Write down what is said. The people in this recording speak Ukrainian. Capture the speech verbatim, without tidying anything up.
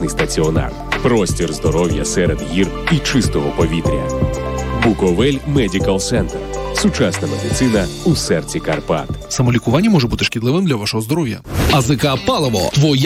стаціонар, простір здоров'я серед гір і чистого повітря. Буковель Медикал Центр. Сучасна медицина у серці Карпат. Самолікування може бути шкідливим для вашого здоров'я. АЗК «Паливо» – твоя